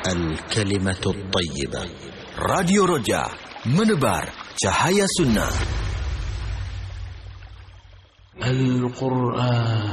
الكلمة الطيبة. راديو Roja menebar cahaya sunnah. القرآن